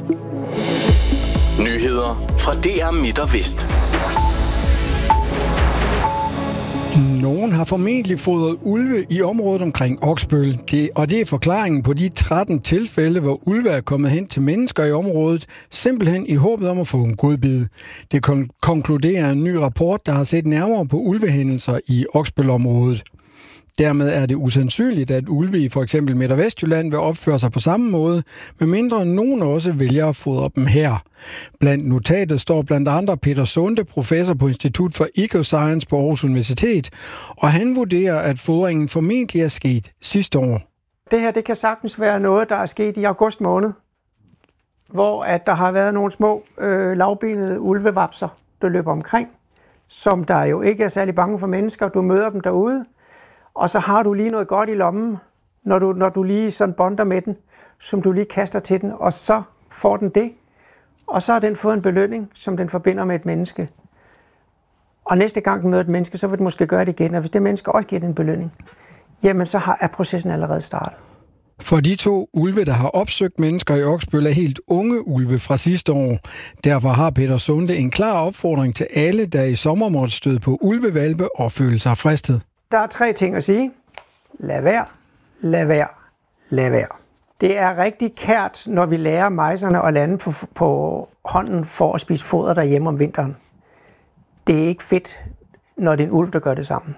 Nyheder fra DR Midt og Vest. Nogen har formentlig fodret ulve i området omkring Oksbøl. Og det er forklaringen på de 13 tilfælde, hvor ulve er kommet hen til mennesker i området, simpelthen i håbet om at få en godbid. Det konkluderer en ny rapport, der har set nærmere på ulvehændelser i Oksbøl-området. Dermed er det usandsynligt, at ulve i for eksempel Midt- og Vestjylland vil opføre sig på samme måde, medmindre nogen også vælger at fodre dem her. Blandt notatet står blandt andre Peter Sunde, professor på Institut for Ecoscience på Aarhus Universitet, og han vurderer, at fodringen formentlig er sket sidste år. Det her det kan sagtens være noget, der er sket i august måned, hvor at der har været nogle små lavbenede ulvevapser, der løber omkring, som der jo ikke er særlig bange for mennesker. Du møder dem derude. Og så har du lige noget godt i lommen, når du lige sådan bonder med den, som du lige kaster til den, og så får den det. Og så har den fået en belønning, som den forbinder med et menneske. Og næste gang den møder et menneske, så vil den måske gøre det igen. Og hvis det menneske også giver den en belønning, jamen så er processen allerede startet. For de 2 ulve, der har opsøgt mennesker i Oksbøl, er helt unge ulve fra sidste år. Derfor har Peter Sunde en klar opfordring til alle, der i sommer måtte støde på ulvevalpe og føle sig fristet. Der er 3 ting at sige. Lad være, lad være, lad være. Det er rigtig kært, når vi lærer mejserne at lande på hånden for at spise foder derhjemme om vinteren. Det er ikke fedt, når det er en ulv, der gør det sammen.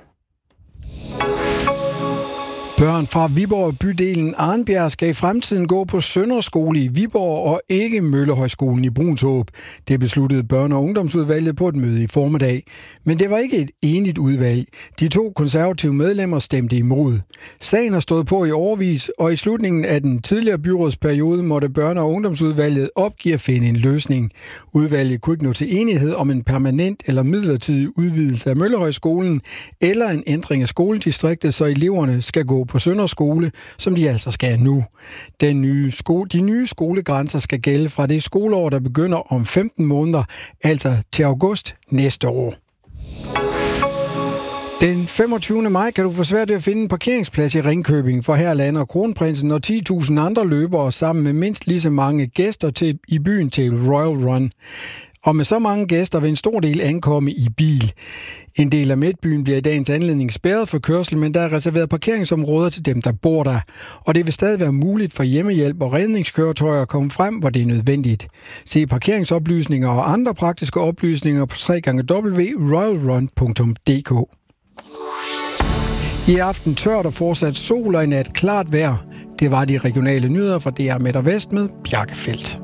Børn fra Viborg bydelen Arnbjerg skal i fremtiden gå på Sønderskole i Viborg og ikke Møllehøjskolen i Bruunshåb. Det besluttede børne- og ungdomsudvalget på et møde i formiddag. Men det var ikke et enigt udvalg. De 2 konservative medlemmer stemte imod. Sagen har stået på i årevis, og i slutningen af den tidligere byrådsperiode måtte børne- og ungdomsudvalget opgive at finde en løsning. Udvalget kunne ikke nå til enighed om en permanent eller midlertidig udvidelse af Møllehøjskolen eller en ændring af skoledistriktet, så eleverne skal gå på Sønderskole, som de altså skal nu. De nye skolegrænser skal gælde fra det skoleår, der begynder om 15 måneder, altså til august næste år. Den 25. maj kan du få svært ved at finde en parkeringsplads i Ringkøbing, for her lander kronprinsen og 10.000 andre løbere sammen med mindst lige så mange gæster i byen til Royal Run. Og med så mange gæster vil en stor del ankomme i bil. En del af midtbyen bliver i dagens anledning spærret for kørsel, men der er reserveret parkeringsområder til dem, der bor der. Og det vil stadig være muligt for hjemmehjælp og redningskøretøjer at komme frem, hvor det er nødvendigt. Se parkeringsoplysninger og andre praktiske oplysninger på www.royalrun.dk. I aften tørt og fortsat sol og i nat klart vejr. Det var de regionale nyheder fra DR Midt og Vest med Bjarke Feldt.